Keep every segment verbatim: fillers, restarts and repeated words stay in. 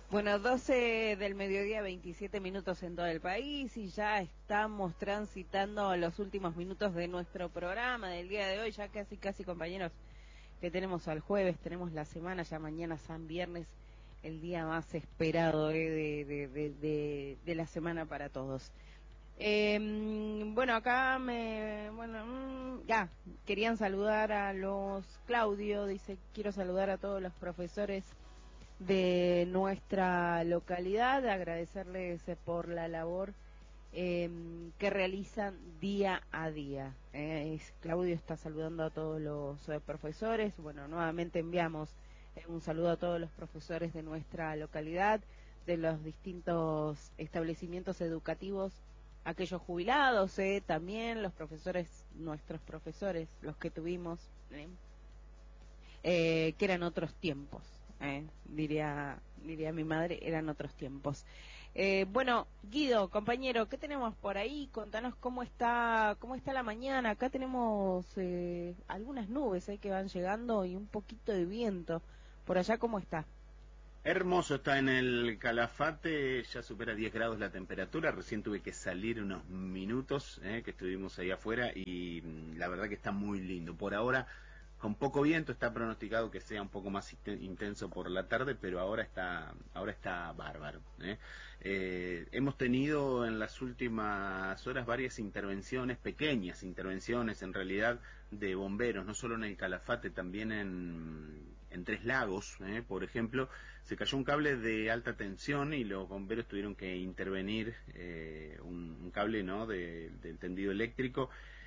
Bueno, doce del mediodía, veintisiete minutos en todo el país y ya estamos transitando los últimos minutos de nuestro programa del día de hoy, ya casi casi compañeros que tenemos al jueves, tenemos la semana, ya mañana San Viernes, el día más esperado eh, de, de, de, de, de la semana para todos. Eh, bueno, acá me, bueno, ya, querían saludar a los, Claudio dice, quiero saludar a todos los profesores de nuestra localidad, agradecerles por la labor eh, que realizan día a día. Eh, es, Claudio está saludando a todos los eh, profesores. Bueno, nuevamente enviamos eh, un saludo a todos los profesores de nuestra localidad, de los distintos establecimientos educativos, aquellos jubilados, eh, también los profesores, nuestros profesores, los que tuvimos, eh, eh, que eran otros tiempos. Eh, diría diría mi madre, eran otros tiempos. Eh, bueno, Guido, compañero, ¿qué tenemos por ahí? Contanos cómo está cómo está la mañana. Acá tenemos eh, algunas nubes eh, que van llegando y un poquito de viento. Por allá, ¿cómo está? Hermoso, está en el Calafate, ya supera diez grados la temperatura, recién tuve que salir unos minutos eh, que estuvimos ahí afuera y la verdad que está muy lindo. Por ahora, con poco viento, está pronosticado que sea un poco más intenso por la tarde, pero ahora está ahora está bárbaro. ¿eh? Eh, hemos tenido en las últimas horas varias intervenciones, pequeñas intervenciones en realidad, de bomberos, no solo en el Calafate, también en, en Tres Lagos, ¿eh? por ejemplo, se cayó un cable de alta tensión y los bomberos tuvieron que intervenir eh, un, un cable no de, del tendido eléctrico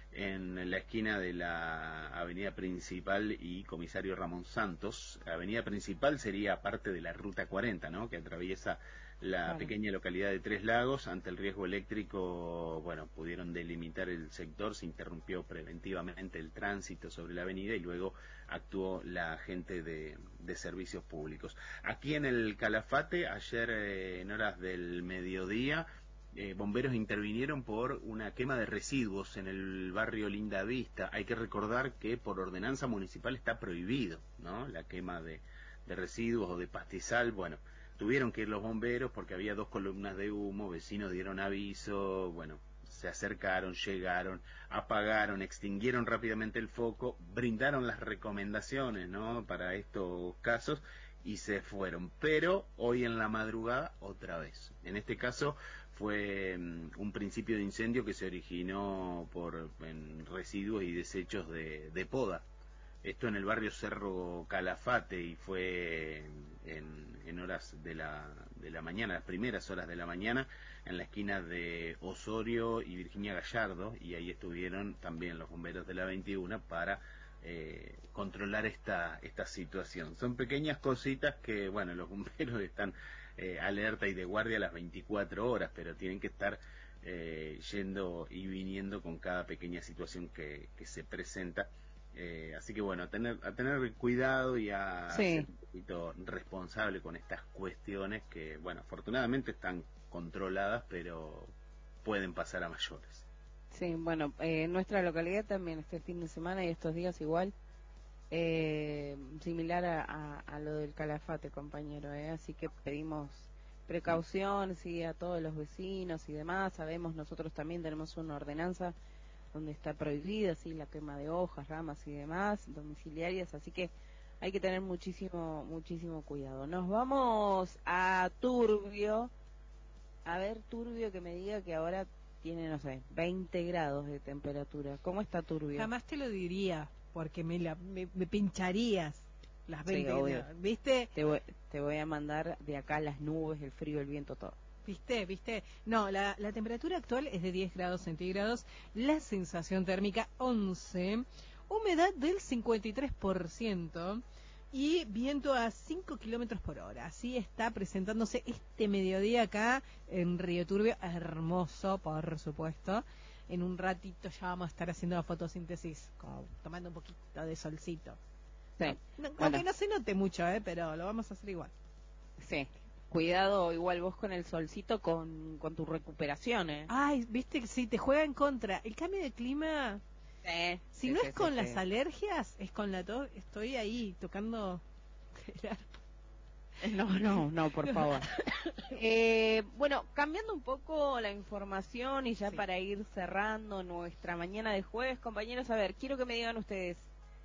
en la esquina de la avenida principal y Comisario Ramón Santos. La avenida principal sería parte de la ruta cuarenta, ¿no? Que atraviesa la claro. pequeña localidad de Tres Lagos. Ante el riesgo eléctrico, bueno, pudieron delimitar el sector, se interrumpió preventivamente el tránsito sobre la avenida y luego actuó la gente de, de servicios públicos. Aquí en el Calafate, ayer eh, en horas del mediodía, Eh, bomberos intervinieron por una quema de residuos en el barrio Linda Vista. Hay que recordar que por ordenanza municipal está prohibido, ¿no? La quema de, de residuos o de pastizal. Bueno, tuvieron que ir los bomberos porque había dos columnas de humo, vecinos dieron aviso, bueno, se acercaron, llegaron, apagaron, extinguieron rápidamente el foco, brindaron las recomendaciones, ¿no? Para estos casos y se fueron. Pero hoy en la madrugada otra vez. En este caso fue um, un principio de incendio que se originó por en residuos y desechos de, de poda. Esto en el barrio Cerro Calafate y fue en, en horas de la, de la mañana, las primeras horas de la mañana, en la esquina de Osorio y Virginia Gallardo, y ahí estuvieron también los bomberos de la veintiuno para eh, controlar esta, esta situación. Son pequeñas cositas que, bueno, los bomberos están eh, alerta y de guardia a las veinticuatro horas, pero tienen que estar eh, yendo y viniendo con cada pequeña situación que, que se presenta. Eh, así que bueno, a tener, a tener cuidado y a sí. ser un poquito responsable con estas cuestiones que, bueno, afortunadamente están controladas, pero pueden pasar a mayores. Sí, bueno, eh, nuestra localidad también este fin de semana y estos días igual, eh, similar a, a, a lo del Calafate, compañero, eh, así que pedimos precaución, sí, a todos los vecinos y demás. Sabemos, nosotros también tenemos una ordenanza donde está prohibida, sí, la quema de hojas, ramas y demás, domiciliarias, así que hay que tener muchísimo, muchísimo cuidado. Nos vamos a Turbio, a ver Turbio que me diga que ahora tiene, no sé, veinte grados de temperatura. ¿Cómo está Turbio? Jamás te lo diría, porque me, la, me, me pincharías las veinte sí, grados, ¿viste? Te voy, te voy a mandar de acá las nubes, el frío, el viento, todo. ¿Viste? ¿Viste? No, la, la temperatura actual es de diez grados centígrados, la sensación térmica once, humedad del cincuenta y tres por ciento y viento a cinco kilómetros por hora. Así está presentándose este mediodía acá en Río Turbio, hermoso, por supuesto. En un ratito ya vamos a estar haciendo fotosíntesis, como tomando un poquito de solcito. Sí. No, bueno. Aunque no se note mucho, ¿eh? Pero lo vamos a hacer igual. Sí. Cuidado igual vos con el solcito, con, con tu recuperación, ¿eh? Ay, viste que sí, te juega en contra. El cambio de clima, sí, si sí, no sí, es con sí, las sí. alergias, es con la tos. Estoy ahí tocando el arpa. no, no, no, por favor. Eh, bueno, cambiando un poco la información y ya sí. para ir cerrando nuestra mañana de jueves, compañeros, a ver, quiero que me digan ustedes,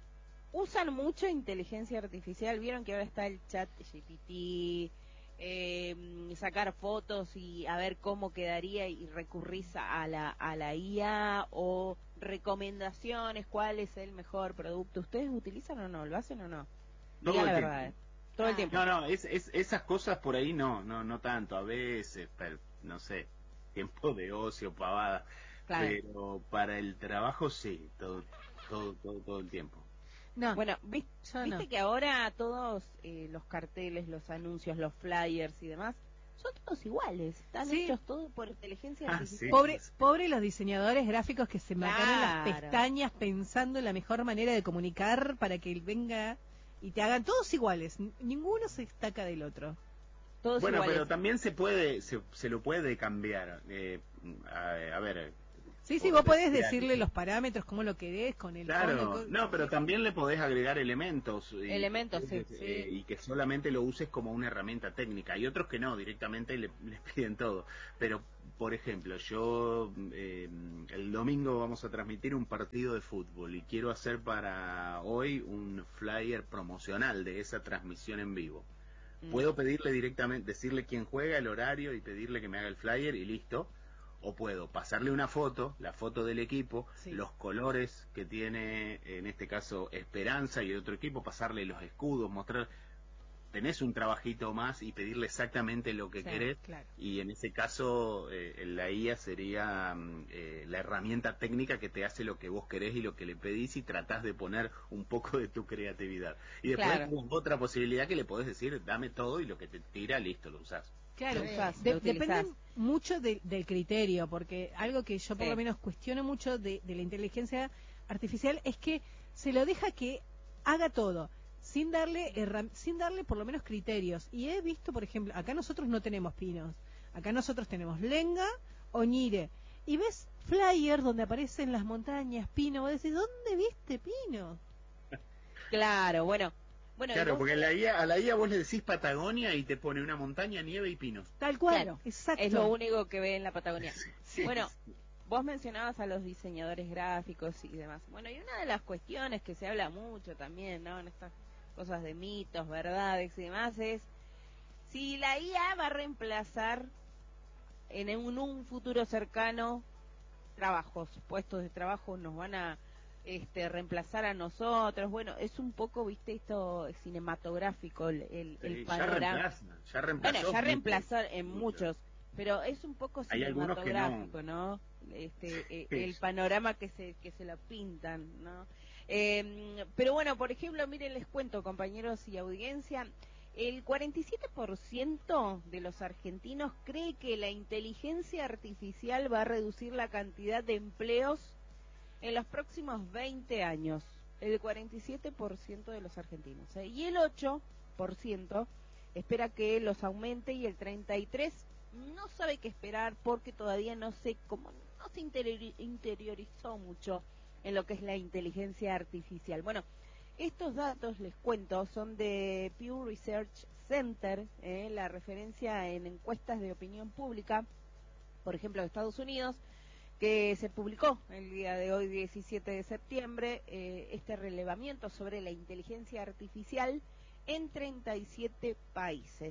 ¿usan mucho inteligencia artificial? ¿Vieron que ahora está el chat G P T? Eh, sacar fotos y a ver cómo quedaría y recurrís a la, a la I A o recomendaciones, cuál es el mejor producto. ¿Ustedes utilizan o no? ¿Lo hacen o no? Todo Diga el la tiempo. verdad. Todo ah, el tiempo. No, no, es, es, esas cosas por ahí no, no, no tanto. A veces, pero, no sé, tiempo de ocio, pavada. Claro. Pero para el trabajo sí, todo, todo, todo, todo el tiempo. No, bueno, viste, viste no. que ahora todos eh, los carteles, los anuncios, los flyers y demás son todos iguales, están sí. hechos todos por inteligencia ah, artificial. Sí. Pobre, pobre los diseñadores gráficos que se claro. mataron las pestañas pensando en la mejor manera de comunicar para que él venga y te hagan todos iguales, ninguno se destaca del otro. Todos bueno, iguales. Pero también se puede, se, se lo puede cambiar. Eh, a, a ver. Sí, sí, vos podés decirle los parámetros, cómo lo querés, con el Claro, con... no, pero también le podés agregar elementos. Y, elementos, sí, eh, sí. Y que solamente lo uses como una herramienta técnica. Hay otros que no, directamente le, les piden todo. Pero, por ejemplo, yo eh, el domingo vamos a transmitir un partido de fútbol y quiero hacer para hoy un flyer promocional de esa transmisión en vivo. Mm. Puedo pedirle directamente, decirle quién juega, el horario y pedirle que me haga el flyer y listo. O puedo pasarle una foto, la foto del equipo, sí. los colores que tiene, en este caso, Esperanza y otro equipo, pasarle los escudos, mostrar, tenés un trabajito más y pedirle exactamente lo que sí, querés. Claro. Y en ese caso, eh, la I A sería eh, la herramienta técnica que te hace lo que vos querés y lo que le pedís y tratás de poner un poco de tu creatividad. Y después claro. tenés otra posibilidad que le podés decir, dame todo y lo que te tira, listo, lo usás. Claro, usás, de, depende mucho de, del criterio, porque algo que yo por sí. lo menos cuestiono mucho de, de la inteligencia artificial es que se lo deja que haga todo, sin darle sin darle por lo menos criterios. Y he visto, por ejemplo, acá nosotros no tenemos pinos, acá nosotros tenemos lenga o ñire, y ves flyers donde aparecen las montañas, pino, vos decís, ¿dónde viste pino? Claro, bueno. Bueno, claro, vos... porque la I A, a la I A vos le decís Patagonia y te pone una montaña, nieve y pinos. Tal cual, claro, exacto. Es lo único que ve en la Patagonia. Sí, sí, bueno, sí. Vos mencionabas a los diseñadores gráficos y demás. Bueno, y una de las cuestiones que se habla mucho también, ¿no? En estas cosas de mitos, verdades y demás es si la I A va a reemplazar en un, un futuro cercano trabajos, puestos de trabajo nos van a este reemplazar a nosotros. Bueno, es un poco, viste, esto cinematográfico el, el, el panorama. Ya reemplaza, ya reemplazó. Bueno, ya reemplazó en muchos, pero es un poco cinematográfico, no. ¿no? Este, eh, el panorama que se que se lo pintan, ¿no? Eh, pero bueno, por ejemplo, miren, les cuento, compañeros y audiencia, el cuarenta y siete por ciento de los argentinos cree que la inteligencia artificial va a reducir la cantidad de empleos en los próximos veinte años, el cuarenta y siete por ciento de los argentinos, ¿eh? Y el ocho por ciento espera que los aumente y el treinta y tres por ciento no sabe qué esperar porque todavía no sé cómo, no se interiori- interiorizó mucho en lo que es la inteligencia artificial. Bueno, estos datos, les cuento, son de Pew Research Center, ¿eh? La referencia en encuestas de opinión pública, por ejemplo, de Estados Unidos, que se publicó el día de hoy, diecisiete de septiembre, eh, este relevamiento sobre la inteligencia artificial en treinta y siete países.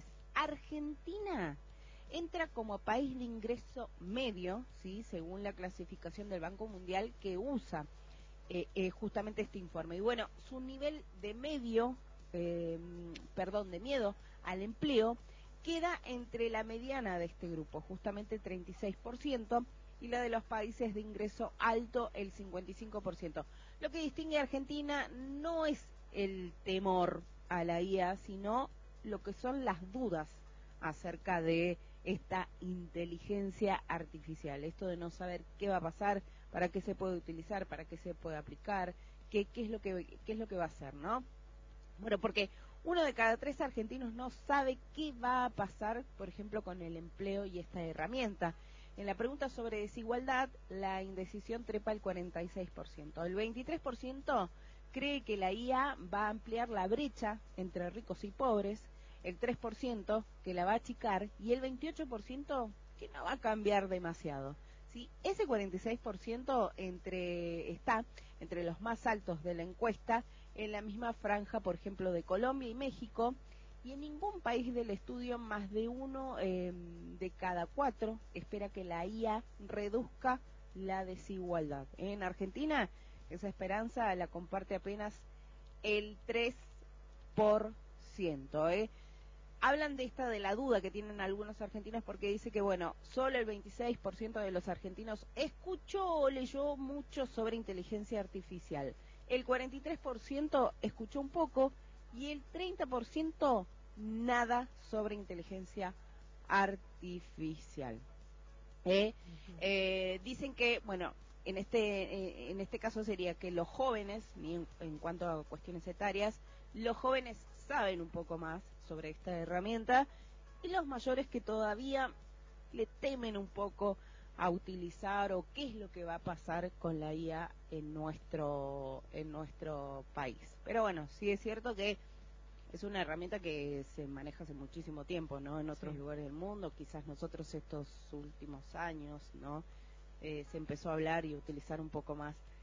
Argentina entra como país de ingreso medio, sí, según la clasificación del Banco Mundial que usa eh, eh, justamente este informe. Y bueno, su nivel de medio, eh, perdón, de miedo al empleo queda entre la mediana de este grupo, justamente treinta y seis por ciento, y la de los países de ingreso alto, el cincuenta y cinco por ciento. Lo que distingue a Argentina no es el temor a la I A, sino lo que son las dudas acerca de esta inteligencia artificial, esto de no saber qué va a pasar, para qué se puede utilizar, para qué se puede aplicar, qué, qué es lo que qué es lo que va a hacer, ¿no? Bueno, porque uno de cada tres argentinos no sabe qué va a pasar, por ejemplo, con el empleo y esta herramienta. En la pregunta sobre desigualdad, la indecisión trepa el cuarenta y seis por ciento. El veintitrés por ciento cree que la I A va a ampliar la brecha entre ricos y pobres. el tres por ciento que la va a achicar y el veintiocho por ciento que no va a cambiar demasiado. ¿Sí? Ese cuarenta y seis por ciento entre, está entre los más altos de la encuesta en la misma franja, por ejemplo, de Colombia y México, y en ningún país del estudio más de uno eh, de cada cuatro espera que la I A reduzca la desigualdad. En Argentina, esa esperanza la comparte apenas el tres por ciento. ¿eh? Hablan de esta, de la duda que tienen algunos argentinos, porque dice que, bueno, solo el veintiséis por ciento de los argentinos escuchó o leyó mucho sobre inteligencia artificial. El cuarenta y tres por ciento escuchó un poco y el treinta por ciento nada sobre inteligencia artificial. ¿Eh? Uh-huh. Eh, dicen que, bueno, en este, eh, en este caso sería que los jóvenes, en, en cuanto a cuestiones etarias, los jóvenes saben un poco más sobre esta herramienta y los mayores que todavía le temen un poco a utilizar o qué es lo que va a pasar con la I A en nuestro en nuestro país. Pero bueno, sí es cierto que es una herramienta que se maneja hace muchísimo tiempo, ¿no? En otros sí. lugares del mundo, quizás nosotros estos últimos años, ¿no? Eh, se empezó a hablar y utilizar un poco más